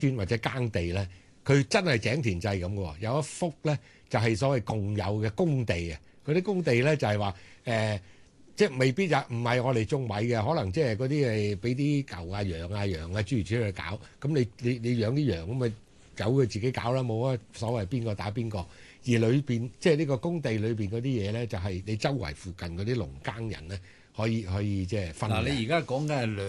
村或者耕地咧，佢真係井田制咁嘅喎。有一幅咧就係所謂共有嘅工地啊，嗰啲工地咧就係話即係未必就唔係我哋種米嘅，可能即係嗰啲係俾啲牛啊、羊啊、羊啊諸如此類去搞。咁你養啲羊咁咪由佢自己搞啦，冇乜所謂邊個打邊個。而裏邊即係呢個工地裏邊嗰啲嘢咧，就係你周圍附近嗰啲農耕人咧，可以即係分。 嗱，你而家講緊係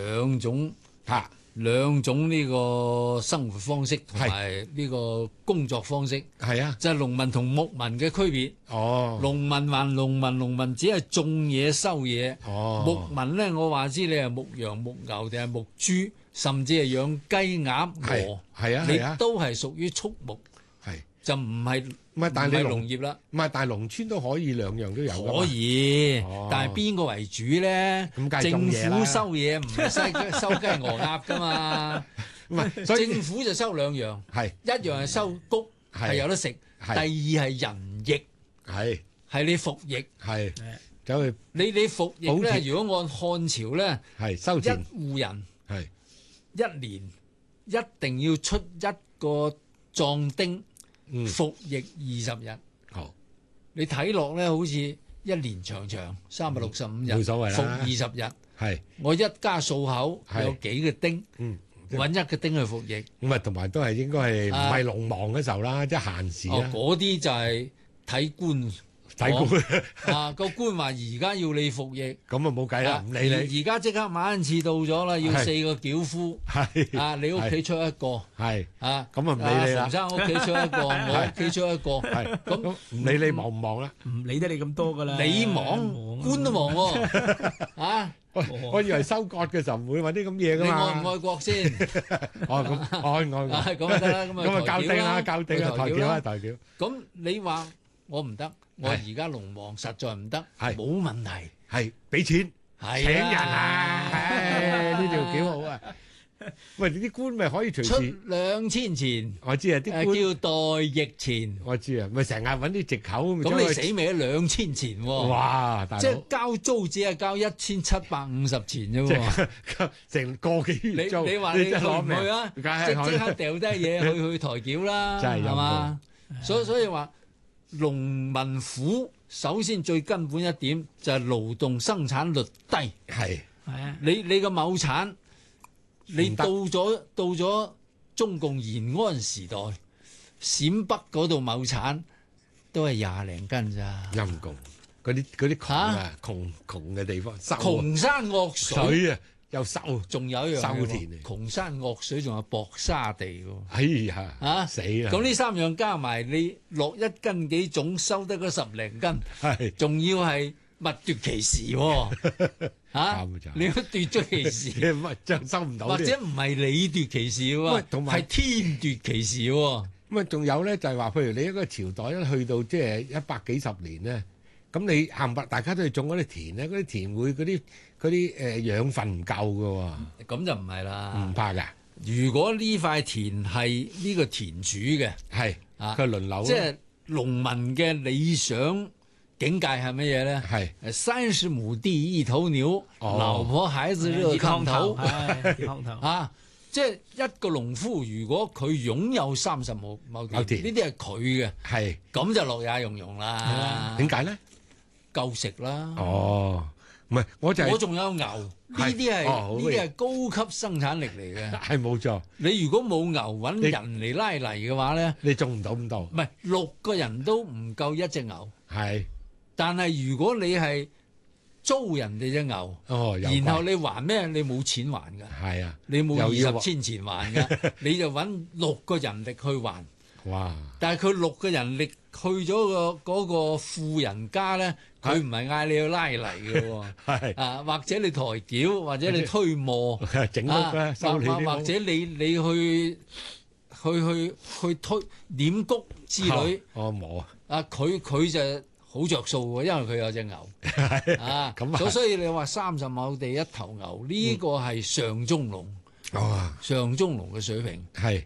兩種呢個生活方式同埋呢個工作方式。 係啊， 就係農民同牧民嘅區別。 哦， 農民還農民只係種嘢收嘢。 哦， 牧民咧，我話知你係牧羊牧牛定係牧豬，甚至係養雞鴨鵝， 係啊， 你都係屬於畜牧， 係就唔係但係農業啦。 唔係，但係農村都可以兩樣都有㗎嘛。 可以，但係邊個為主咧？政府收嘢唔係收雞鵝鴨㗎嘛。唔係，政府就收兩樣，一樣係收谷，係有得食；第二係人役，係你服役， 走去你服役咧。如果按漢朝咧， 收錢， 一戶人一年一定要出一個壯丁。服役20日，你睇落咧好似一年長365日， 冇所謂啦， 服20日，我一家數口有幾個丁，揾一個丁去服役。 咁啊，同埋都係應該係唔係農忙嘅時候啦，即係閒時啦。 嗰啲就係睇官。個官話而家要你服役， 咁啊冇計啦，唔理你。 而家即刻晚次到咗啦，要4個轎夫，你屋企出一個， 咁啊唔理你啦。 馮生屋企出一個，我屋企出一個，咁唔理你忙唔忙啦？ 唔理得你咁多噶啦。 你忙，官都忙喎， 我以為收割嘅時候唔會揾啲咁嘢噶嘛。 你愛唔愛國先？ 咁愛， 咁就得啦。 咁啊校定啦，抬轎。 咁你話我唔得？我而家農忙實在唔得，冇問題， 係俾錢請人啊！呢條幾好啊！喂，啲官咪可以隨時出2000錢， 我知啊，啲官叫代役錢， 我知啊，咪成日揾啲藉口咁你死未2000錢喎？ 哇！ 即係交租只係交1750錢啫喎， 成個幾月租， 你話你去唔去啊？即刻掉低嘢去抬轎啦，係嘛？所以話。農民苦，首先最根本一點就係勞動生產率低。 係啊， 你個畝產，你到咗中共延安時代，陝北嗰度畝產都係20零斤咋。 陰公，嗰啲窮啊，窮嘅地方， 窮山惡水啊！又收， 仲有一樣收田嚟， 窮山惡水，仲有薄沙地喎。 哎呀，死啦！ 咁呢3樣加埋，你落1斤幾種，收得嗰10零斤，仲要係物奪其時喎。你都奪咗其時， 就收唔到。 或者唔係你奪其時喎，係天奪其時喎。 咁啊，仲有咧就係話，譬如你一個朝代一去到即係100幾十年咧。咁你冚唪唥大家都係種嗰啲田咧，嗰啲田會嗰啲養分唔夠㗎喎。 咁就唔係啦， 唔怕㗎。如果呢塊田係呢個田主嘅， 係佢輪流， 即係農民嘅理想境界係乜嘢咧？ 係 30畝地1頭牛，老婆孩子熱炕頭，即係一個農夫，如果佢擁有30畝田，呢啲係佢嘅， 係咁就樂也融融啦。 點解咧？ 夠食啦！ 唔係，我仲有牛，呢啲係高級生產力嚟嘅， 係冇錯。 你如果冇牛揾人嚟拉泥嘅話咧， 你種唔到咁多。 唔係6個人都唔夠一隻牛。 係， 但係如果你係租人哋隻牛，然後你還咩？你冇錢還㗎。係啊，你冇20千錢還㗎，你就揾6個人力去還。 哇！ 但係佢6個人力去咗嗰個富人家咧，佢唔係嗌你去拉泥嘅喎，或者你抬轎，或者你推磨， 整屋啦，修理啲屋， 或者你去推碾谷之類。 冇佢就好着數喎，因為佢有隻牛。咁所以你話30畝地1頭牛呢個係上中農，上中農嘅水平。係。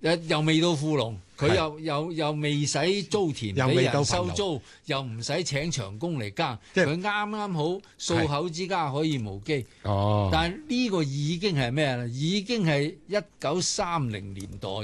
又未到富農，佢又未使租田俾人收租，又唔使請長工嚟耕，佢啱啱好數口之家可以無機。但係呢個已經係咩咧？已經係1930年代。